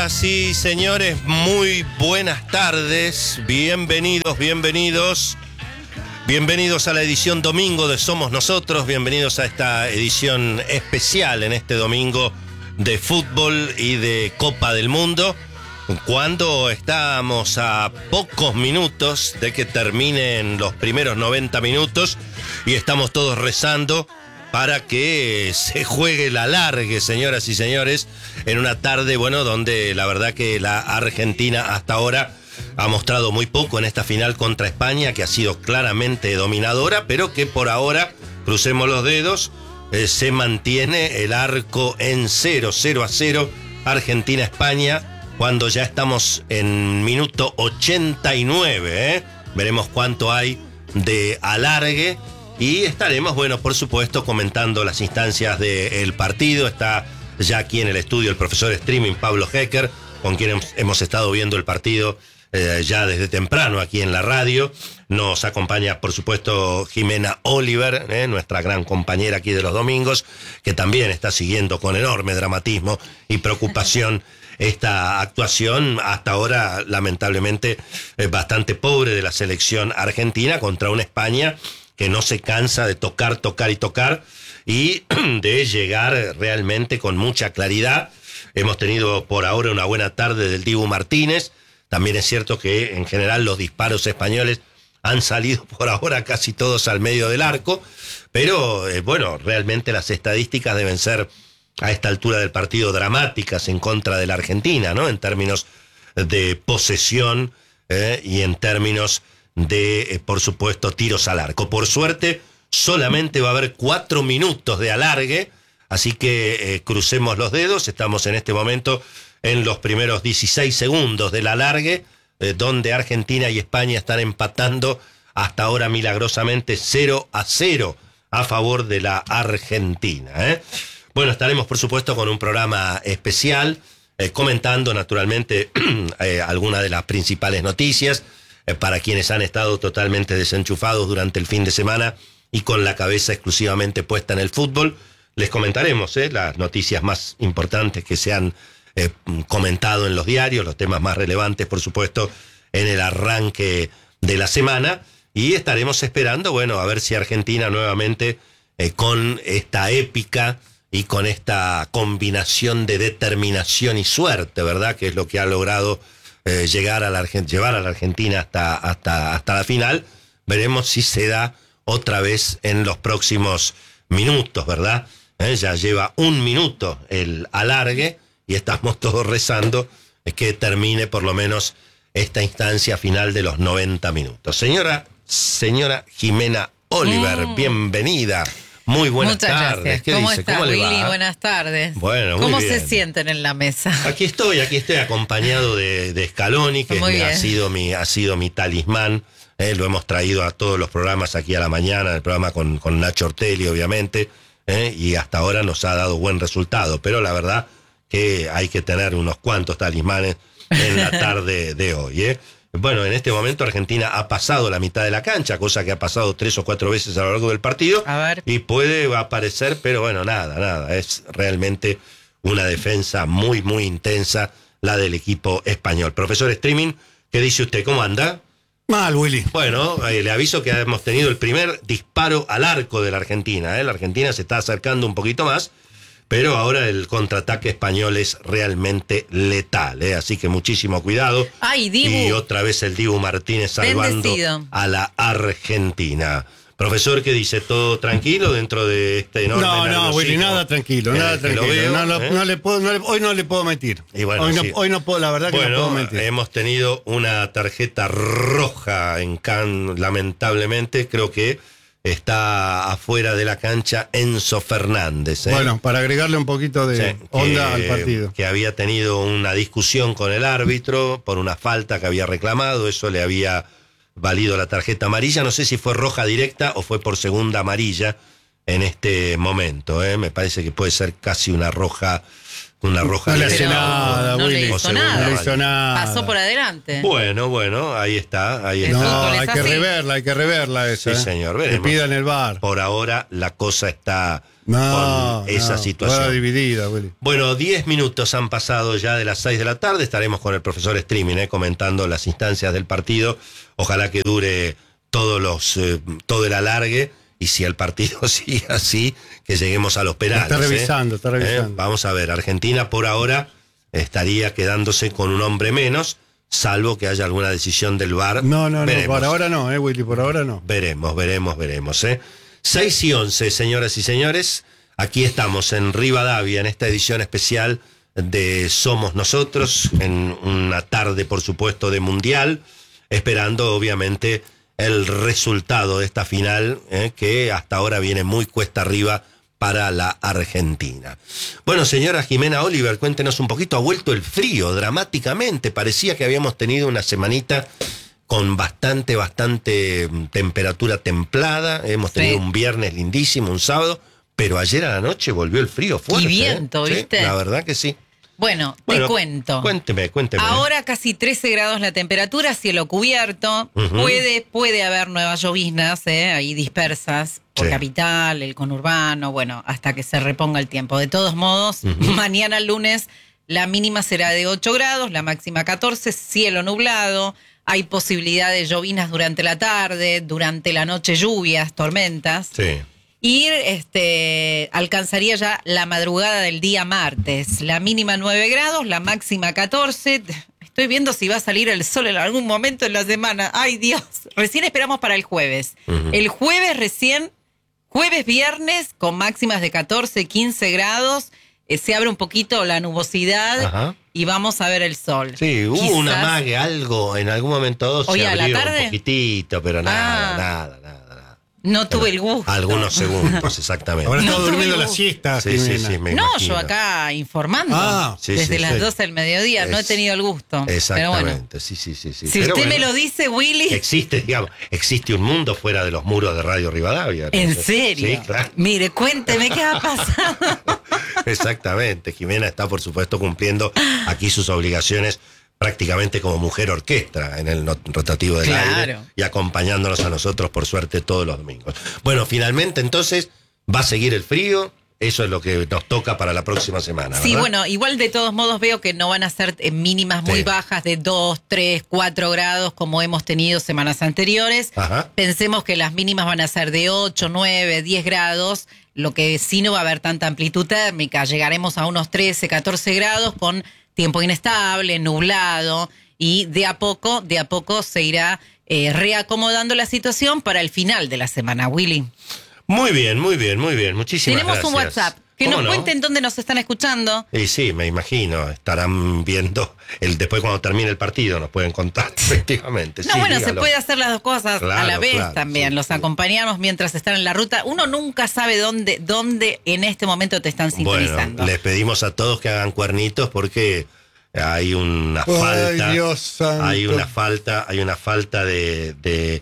Señoras y señores, muy buenas tardes. Bienvenidos a la edición domingo de Somos Nosotros. Bienvenidos a esta edición especial en este domingo de fútbol y de Copa del Mundo, cuando estamos a pocos minutos de que terminen los primeros 90 minutos y estamos todos rezando para que se juegue la alargue, señoras y señores, en una tarde, bueno, donde la verdad que la Argentina hasta ahora ha mostrado muy poco en esta final contra España, que ha sido claramente dominadora, pero que por ahora, crucemos los dedos, se mantiene el arco en 0-0 Argentina-España, cuando ya estamos en minuto 89, Veremos cuánto hay de alargue. Y estaremos, bueno, por supuesto, comentando las instancias del partido. Está ya aquí en el estudio el profesor streaming Pablo Hecker, con quien hemos estado viendo el partido ya desde temprano aquí en la radio. Nos acompaña, por supuesto, Jimena Oliver, nuestra gran compañera aquí de los domingos, que también está siguiendo con enorme dramatismo y preocupación esta actuación, hasta ahora lamentablemente bastante pobre, de la selección argentina contra una España que no se cansa de tocar y de llegar realmente con mucha claridad. Hemos tenido por ahora una buena tarde del Dibu Martínez. También es cierto que en general los disparos españoles han salido por ahora casi todos al medio del arco, pero bueno, realmente las estadísticas deben ser a esta altura del partido dramáticas en contra de la Argentina, ¿no? En términos de posesión y en términos de, por supuesto, tiros al arco. Por suerte, solamente va a haber 4 minutos de alargue, así que crucemos los dedos. Estamos en este momento en los primeros 16 segundos del alargue, donde Argentina y España están empatando hasta ahora milagrosamente 0-0 a favor de la Argentina. Bueno, estaremos, por supuesto, con un programa especial, comentando naturalmente algunas de las principales noticias. Para quienes han estado totalmente desenchufados durante el fin de semana y con la cabeza exclusivamente puesta en el fútbol, les comentaremos las noticias más importantes que se han comentado en los diarios, los temas más relevantes, por supuesto, en el arranque de la semana, y estaremos esperando, bueno, a ver si Argentina nuevamente, con esta épica y con esta combinación de determinación y suerte, ¿verdad?, que es lo que ha logrado llevar a la Argentina hasta la final. Veremos si se da otra vez en los próximos minutos, ¿verdad? Ya lleva 1 minuto el alargue y estamos todos rezando que termine por lo menos esta instancia final de los 90 minutos. Señora Jimena Oliver, bienvenida. Muy buenas tardes. Gracias. ¿Qué ¿Cómo dice? está, ¿Cómo le Willy? va? Buenas tardes. Bueno, muy ¿Cómo bien. se sienten en la mesa? Aquí estoy acompañado de Scaloni, que ha sido mi talismán. Lo hemos traído a todos los programas aquí a la mañana, el programa con Nacho Ortelli, obviamente, y hasta ahora nos ha dado buen resultado. Pero la verdad que hay que tener unos cuantos talismanes en la tarde de hoy. Bueno, en este momento Argentina ha pasado la mitad de la cancha, cosa que ha pasado 3 o 4 veces a lo largo del partido. A ver. Y puede aparecer, pero bueno, nada. Es realmente una defensa muy, muy intensa la del equipo español. Profesor Streaming, ¿qué dice usted? ¿Cómo anda? Mal, Willy. Bueno, le aviso que hemos tenido el primer disparo al arco de la Argentina. La Argentina se está acercando un poquito más, pero ahora el contraataque español es realmente letal, así que muchísimo cuidado. Ay, Dibu. Y otra vez el Dibu Martínez salvando Bendecido a la Argentina. Profesor, ¿qué dice? ¿Todo tranquilo dentro de este enorme nerviosismo? No, Willy, nada tranquilo. Hoy no le puedo mentir. Y bueno, hoy no puedo, la verdad que no puedo mentir. Hemos tenido una tarjeta roja en Cannes, lamentablemente. Creo que está afuera de la cancha Enzo Fernández. Bueno, para agregarle un poquito de onda al partido. Que había tenido una discusión con el árbitro por una falta que había reclamado, eso le había valido la tarjeta amarilla. No sé si fue roja directa o fue por segunda amarilla en este momento. Me parece que puede ser casi una roja una roja. No le hace nada, no Willy. le hizo nada. No le hizo nada. Pasó por adelante. Bueno, ahí está. El está. No, fútbol es hay que así. reverla esa. Sí, señor, Que veremos. pidan el VAR. Por ahora la cosa está No, con esa situación. Toda dividida, Willy. Bueno, 10 minutos han pasado ya de las 6 de la tarde. Estaremos con el profesor Streaming comentando las instancias del partido. Ojalá que dure todo el alargue. Y si el partido sigue así, que lleguemos a los penales. Está revisando. Vamos a ver, Argentina por ahora estaría quedándose con un hombre menos, salvo que haya alguna decisión del VAR. No, Veremos. por ahora no, Willy, por ahora no. Veremos. 6 y 11, señoras y señores. Aquí estamos en Rivadavia, en esta edición especial de Somos Nosotros, en una tarde, por supuesto, de Mundial, esperando, obviamente, el resultado de esta final, que hasta ahora viene muy cuesta arriba para la Argentina. Bueno, señora Jimena Oliver, cuéntenos un poquito. Ha vuelto el frío dramáticamente. Parecía que habíamos tenido una semanita con bastante temperatura templada. Hemos tenido un viernes lindísimo, un sábado, pero ayer a la noche volvió el frío fuerte. Y viento, ¿viste? Sí, la verdad que sí. Bueno, te cuento. Cuénteme. Ahora casi 13 grados la temperatura, cielo cubierto. Puede haber nuevas lloviznas ahí dispersas por capital, el conurbano, bueno, hasta que se reponga el tiempo. De todos modos, mañana lunes la mínima será de 8 grados, la máxima 14, cielo nublado. Hay posibilidad de lloviznas durante la tarde, durante la noche lluvias, tormentas. Sí. Y alcanzaría ya la madrugada del día martes. La mínima 9 grados, la máxima 14. Estoy viendo si va a salir el sol en algún momento en la semana. ¡Ay, Dios! Recién esperamos para el jueves. El jueves viernes, con máximas de 14, 15 grados, se abre un poquito la nubosidad y vamos a ver el sol. Sí, hubo Quizás una mague, algo, en algún momento hoy se a la abrió tarde. un poquitito, pero nada. No tuve el gusto. Algunos segundos, exactamente. Ahora estaba tuve durmiendo gusto. la siesta, Sí, Jimena. me No, imagino. yo acá informando desde las 12 del mediodía. No he tenido el gusto. Exactamente, Pero bueno, sí. si Pero usted bueno, me lo dice, Willy. existe un mundo fuera de los muros de Radio Rivadavia. ¿En serio? Sí, claro. Mire, cuénteme qué ha pasado. Exactamente. Jimena está, por supuesto, cumpliendo aquí sus obligaciones prácticamente como mujer orquesta en el rotativo del aire y acompañándonos a nosotros, por suerte, todos los domingos. Bueno, finalmente, entonces, va a seguir el frío. Eso es lo que nos toca para la próxima semana, Sí, ¿verdad? bueno, igual de todos modos veo que no van a ser mínimas muy bajas de 2, 3, 4 grados como hemos tenido semanas anteriores. Pensemos que las mínimas van a ser de 8, 9, 10 grados, lo que sí no va a haber tanta amplitud térmica. Llegaremos a unos 13, 14 grados con tiempo inestable, nublado, y de a poco se irá reacomodando la situación para el final de la semana, Willy. Muy bien. Muchísimas Tenemos gracias. un WhatsApp. Que nos cuenten dónde nos están escuchando. Y sí, me imagino, estarán viendo después cuando termine el partido, nos pueden contar, efectivamente. No, sí, bueno, dígalo. se puede hacer las dos cosas a la vez también. Los acompañamos mientras están en la ruta. Uno nunca sabe dónde en este momento te están sintonizando. Bueno, les pedimos a todos que hagan cuernitos porque hay una falta. Ay, Dios santo. Hay una falta de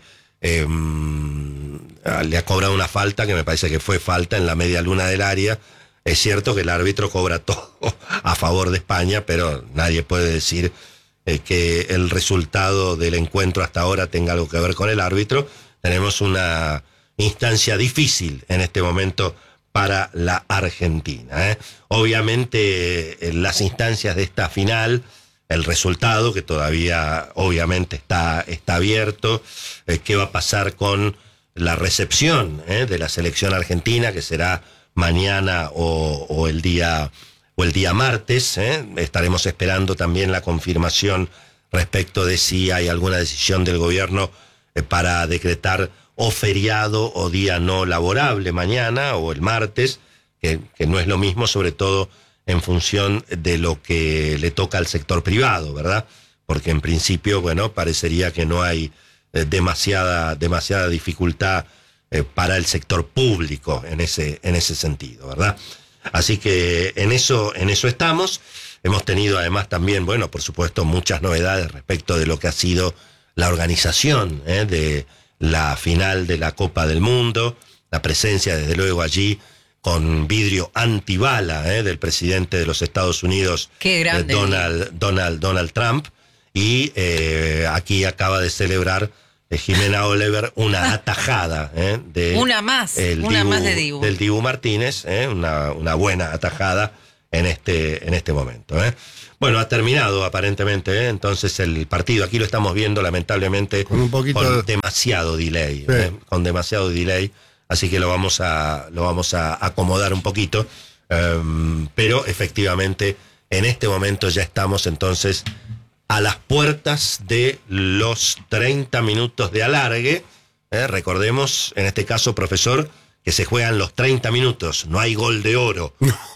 le ha cobrado una falta que me parece que fue falta en la media luna del área. Es cierto que el árbitro cobra todo a favor de España, pero nadie puede decir que el resultado del encuentro hasta ahora tenga algo que ver con el árbitro. Tenemos una instancia difícil en este momento para la Argentina. Obviamente, las instancias de esta final, el resultado, que todavía obviamente está abierto, qué va a pasar con la recepción de la selección argentina, que será mañana o el día martes. Estaremos esperando también la confirmación respecto de si hay alguna decisión del gobierno para decretar o feriado o día no laborable mañana o el martes, que no es lo mismo, sobre todo en función de lo que le toca al sector privado, ¿verdad? Porque en principio, bueno, parecería que no hay demasiada dificultad para el sector público en ese sentido, ¿verdad? Así que en eso estamos. Hemos tenido además también, bueno, por supuesto, muchas novedades respecto de lo que ha sido la organización de la final de la Copa del Mundo, la presencia desde luego allí con vidrio antibala del presidente de los Estados Unidos, Qué grande. Donald Trump. Y aquí acaba de celebrar Jimena Oliver una atajada de una más de Dibu. Del Dibu Martínez, una buena atajada en este momento. Bueno, ha terminado aparentemente entonces el partido. Aquí lo estamos viendo lamentablemente con demasiado delay, sí. Con demasiado delay, así que lo vamos a acomodar un poquito, pero efectivamente en este momento ya estamos entonces a las puertas de los 30 minutos de alargue. Recordemos, en este caso, profesor, que se juegan los 30 minutos, no hay gol de oro,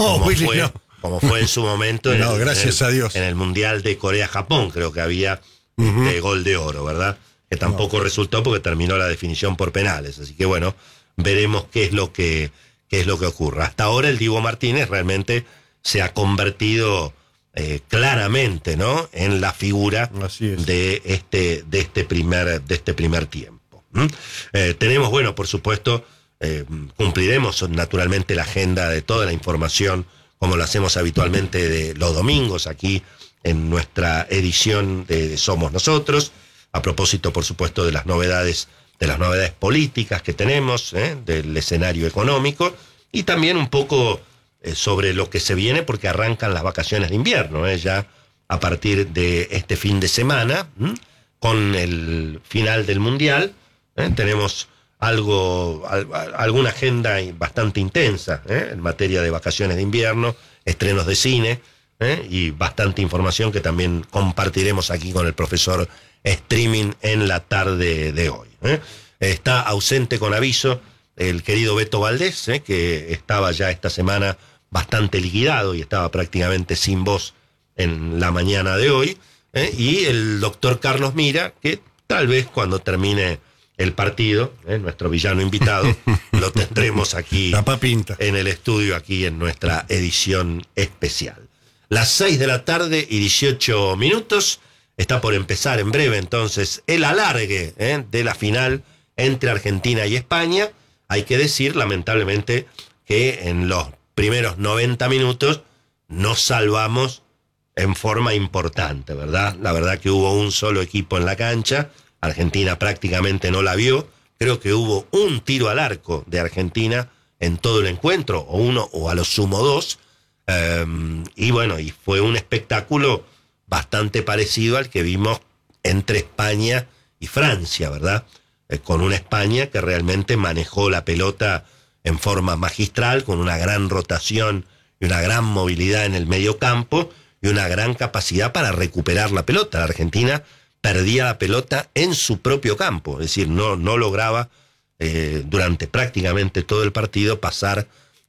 como fue en su momento gracias a Dios. En el Mundial de Corea-Japón, creo que había gol de oro, ¿verdad? Que tampoco resultó porque terminó la definición por penales. Así que bueno, veremos qué es lo que ocurra. Hasta ahora el Dibu Martínez realmente se ha convertido claramente, ¿no?, en la figura de este primer tiempo. Tenemos, bueno, por supuesto, cumpliremos naturalmente la agenda de toda la información, como lo hacemos habitualmente de los domingos aquí en nuestra edición de Somos Nosotros, a propósito, por supuesto, de las novedades políticas que tenemos, del escenario económico, y también un poco sobre lo que se viene, porque arrancan las vacaciones de invierno, ya a partir de este fin de semana, con el final del Mundial. Tenemos alguna agenda bastante intensa en materia de vacaciones de invierno, estrenos de cine, y bastante información que también compartiremos aquí con el profesor Streaming en la tarde de hoy. Está ausente con aviso el querido Beto Valdés, que estaba ya esta semana bastante liquidado y estaba prácticamente sin voz en la mañana de hoy, y el doctor Carlos Mira, que tal vez cuando termine el partido, nuestro villano invitado, lo tendremos aquí en el estudio, aquí en nuestra edición especial. Las 6 de la tarde y 18 minutos, está por empezar en breve entonces el alargue de la final entre Argentina y España. Hay que decir, lamentablemente, que en los primeros 90 minutos nos salvamos en forma importante, ¿verdad? La verdad que hubo un solo equipo en la cancha, Argentina prácticamente no la vio, creo que hubo un tiro al arco de Argentina en todo el encuentro, o uno o a lo sumo dos, y bueno, y fue un espectáculo bastante parecido al que vimos entre España y Francia, ¿verdad? Con una España que realmente manejó la pelota en forma magistral, con una gran rotación y una gran movilidad en el medio campo y una gran capacidad para recuperar la pelota. La Argentina perdía la pelota en su propio campo, es decir, no lograba durante prácticamente todo el partido pasar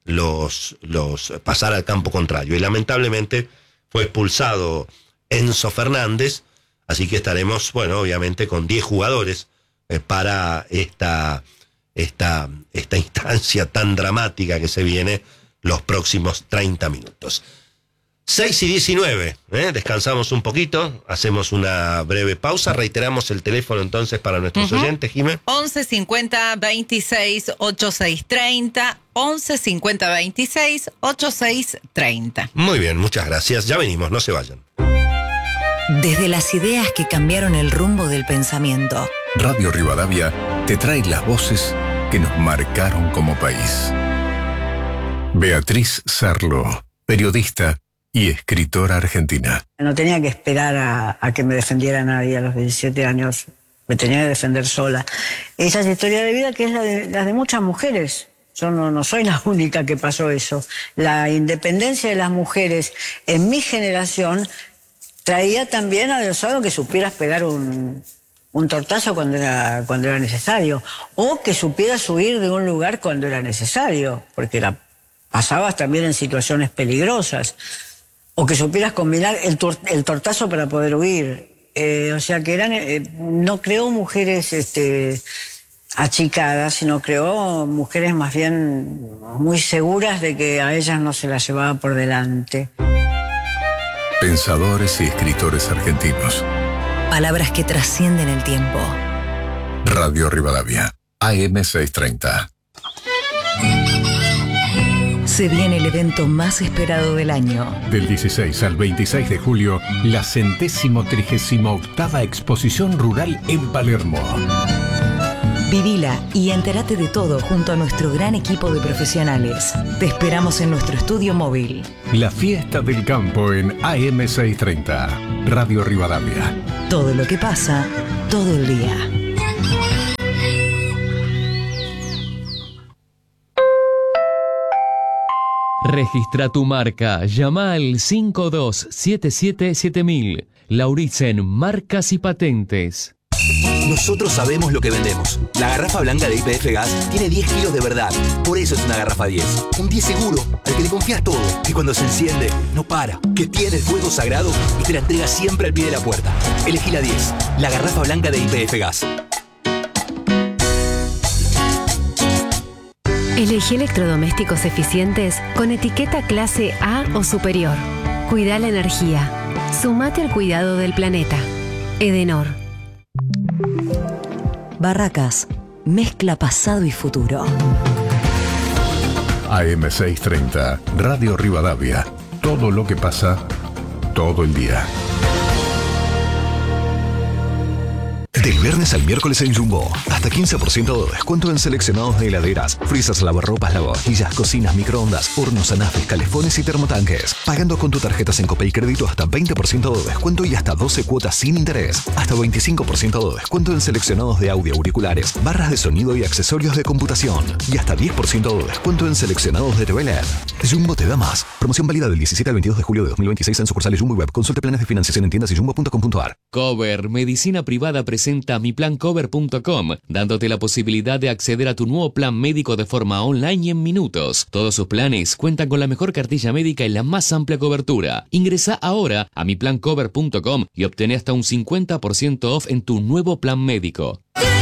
al campo contrario. Y lamentablemente fue expulsado Enzo Fernández, así que estaremos, bueno, obviamente con 10 jugadores para esta instancia tan dramática que se viene los próximos 30 minutos. 6 y 19, descansamos un poquito, hacemos una breve pausa, reiteramos el teléfono entonces para nuestros oyentes, Jimé. 11 50 26 86 30, 11 50 26 86 30. Muy bien, muchas gracias, ya venimos, no se vayan. Desde las ideas que cambiaron el rumbo del pensamiento, Radio Rivadavia te trae las voces que nos marcaron como país. Beatriz Sarlo, periodista y escritora argentina. No tenía que esperar a que me defendiera nadie a los 17 años. Me tenía que defender sola. Esa es la historia de vida que es la de muchas mujeres. Yo no soy la única que pasó eso. La independencia de las mujeres en mi generación traía también adosado que supieras pegar un tortazo cuando era necesario, o que supieras huir de un lugar cuando era necesario, porque pasabas también en situaciones peligrosas, o que supieras combinar el tortazo para poder huir. O sea que no creó mujeres achicadas, sino creó mujeres más bien muy seguras de que a ellas no se las llevaba por delante. Pensadores y escritores argentinos. Palabras que trascienden el tiempo. Radio Rivadavia, AM 630. Se viene el evento más esperado del año. Del 16 al 26 de julio, la 138ª Exposición Rural en Palermo. Vivila y entérate de todo junto a nuestro gran equipo de profesionales. Te esperamos en nuestro estudio móvil. La fiesta del campo en AM630, Radio Rivadavia. Todo lo que pasa, todo el día. Registra tu marca. Llama al 52777000. Lauritzen Marcas y Patentes. Nosotros sabemos lo que vendemos. La garrafa blanca de YPF Gas tiene 10 kilos de verdad. Por eso es una garrafa 10. Un 10 seguro, al que le confías todo. Que cuando se enciende, no para. Que tiene el fuego sagrado y te la entrega siempre al pie de la puerta. Elegí la 10. La garrafa blanca de YPF Gas. Elegí electrodomésticos eficientes con etiqueta clase A o superior. Cuida la energía. Sumate al cuidado del planeta. Edenor. Barracas, mezcla pasado y futuro. AM630, Radio Rivadavia. Todo lo que pasa, todo el día. Del viernes al miércoles en Jumbo, hasta 15% de descuento en seleccionados de heladeras, freezers, lavarropas, lavavajillas, cocinas, microondas, hornos, anafes, calefones y termotanques. Pagando con tu tarjeta Sencope y crédito hasta 20% de descuento y hasta 12 cuotas sin interés. Hasta 25% de descuento en seleccionados de audio, auriculares, barras de sonido y accesorios de computación. Y hasta 10% de descuento en seleccionados de TV LED. Jumbo te da más. Promoción válida del 17 al 22 de julio de 2026 en sucursales Jumbo y Web. Consulte planes de financiación en tiendas y jumbo.com.ar. Cover, Medicina Privada presenta miplancover.com, dándote la posibilidad de acceder a tu nuevo plan médico de forma online y en minutos. Todos sus planes cuentan con la mejor cartilla médica y la más amplia cobertura. Ingresa ahora a miplancover.com y obtén hasta un 50% off en tu nuevo plan médico.